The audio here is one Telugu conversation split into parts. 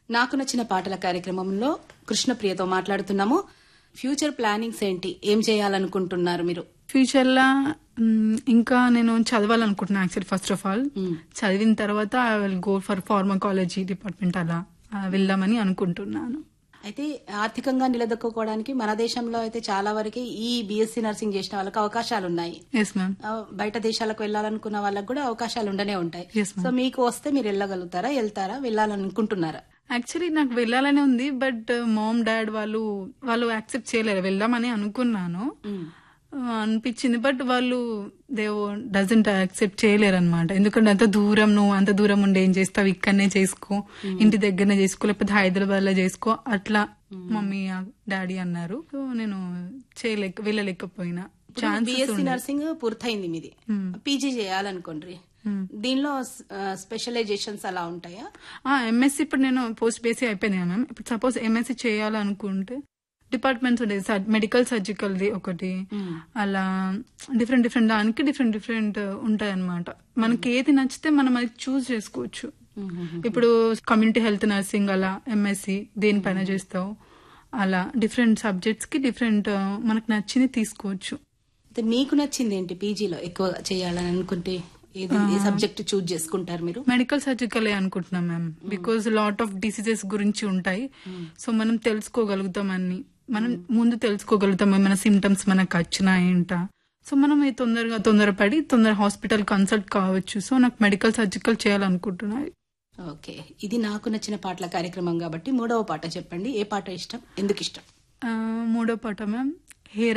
నాకు నచ్చిన పాటల కార్యక్రమంలో కృష్ణప్రియతో మాట్లాడుతున్నాము. ఫ్యూచర్ ప్లానింగ్స్ ఏంటి, ఏం చేయాలనుకుంటున్నారు మీరు? ఫ్యూచర్ లా ఇంకా నేను చదవాలనుకుంటున్నా. యాక్చువల్లీ ఫస్ట్ ఆఫ్ ఆల్ చదివిన తర్వాత I will go for pharmacology department అలా వెళ్దామని అనుకుంటున్నాను. అయితే ఆర్థికంగా నిలదొక్కుకోవడానికి మన దేశంలో అయితే చాలా వరకు ఈ బీఎస్సీ నర్సింగ్ చేసిన వాళ్ళకి అవకాశాలు ఉన్నాయి. Yes ma'am. బయట దేశాలకు వెళ్లాలనుకున్న వాళ్ళకి కూడా అవకాశాలు ఉండనే ఉంటాయి. సో మీకు వస్తే మీరు వెళ్ళగలుగుతారా, వెళ్ళాలనుకుంటున్నారా? యాక్చువల్లీ నాకు వెళ్ళాలనే ఉంది, బట్ మామ్ డాడ్ వాళ్ళు యాక్సెప్ట్ చేయలేరు. వెళ్దామని అనుకున్నాను అనిపించింది, బట్ వాళ్ళు దే డజంట్ యాక్సెప్ట్ చేయలేరు అనమాట. ఎందుకంటే నువ్వు అంత దూరం ఉండి ఏం చేస్తావు, ఇక్కడనే చేసుకో, ఇంటి దగ్గరనే చేసుకో, లేకపోతే హైదరాబాద్ లో చేసుకో అట్లా మమ్మీ డాడీ అన్నారు. సో నేను వెళ్ళలేకపోయినా. బీఎస్సీ నర్సింగ్ పూర్తయింది మీది, పీజీ చేయాలనుకోండి, దీనిలో స్పెషలైజేషన్స్ అలా ఉంటాయా? ఎంఎస్సీ ఇప్పుడు నేను పోస్ట్ బేసిక్ అయిపోయింది కదా మ్యామ్. ఇప్పుడు సపోజ్ ఎంఎస్సీ చేయాలనుకుంటే డిపార్ట్మెంట్స్ ఉంటాయి, మెడికల్ సర్జికల్ది ఒకటి, అలా డిఫరెంట్ దానికి డిఫరెంట్ ఉంటాయి అనమాట. మనకి ఏది నచ్చితే మనం అది చూస్ చేసుకోవచ్చు. ఇప్పుడు కమ్యూనిటీ హెల్త్ నర్సింగ్ అలా ఎంఎస్సీ దేనిపైన చేస్తావు, అలా డిఫరెంట్ సబ్జెక్ట్స్ కి డిఫరెంట్ మనకు నచ్చింది తీసుకోవచ్చు. మీకు నచ్చింది ఏంటి పీజీలో ఎక్కువ చేయాలని అనుకుంటే? ఏ సబ్జెక్ట్ చూజ్ చేసుకుంటారు మీరు? మెడికల్ సర్జికల్ అనుకుంటున్నాం ma'am. Because lot of diseases గురించి ఉంటాయి. సో మనం తెలుసుకోగలుగుతాం అన్ని, మనం ముందు తెలుసుకోగలుగుతాం ఏమైనా సిమ్టమ్స్ మనకు వచ్చినా ఏంటా. సో మనం తొందరపడి హాస్పిటల్ కన్సల్ట్ కావచ్చు. సో నాకు మెడికల్ సర్జికల్ చేయాలనుకుంటున్నాను. ఓకే, ఇది నాకు నచ్చిన పాటల కార్యక్రమం కాబట్టి మూడవ పాట చెప్పండి. ఏ పాట ఇష్టం, ఎందుకు ఇష్టం? మూడవ పాట మ్యామ్, హే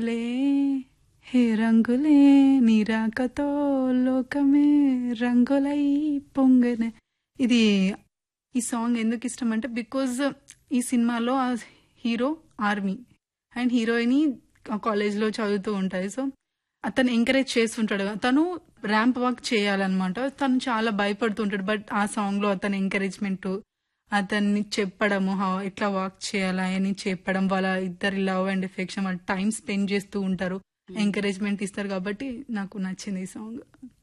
రంగులే నీరాకతో లోకమే రంగులై పొంగనే. ఈ సాంగ్ ఎందుకు ఇష్టం అంటే, బికాజ్ ఈ సినిమాలో ఆ hero army and heroine college లో చదువుతూ ఉంటాయి. సో అతను ఎంకరేజ్ చేస్తుంటాడు, తను ర్యాంప్ వాక్ చేయాలన్నమాట. తను చాలా భయపడుతుంటాడు, బట్ ఆ సాంగ్ లో అతని ఎంకరేజ్మెంట్, అతన్ని చెప్పడము ఎట్లా వాక్ చేయాలా అని చెప్పడం, వాళ్ళ ఇద్దరి లవ్ అండ్ ఎఫెక్షన్, వాళ్ళ టైం స్పెండ్ చేస్తూ ఉంటారు, ఎంకరేజ్మెంట్ ఇస్తారు. కాబట్టి నాకు నచ్చింది ఈ సాంగ్.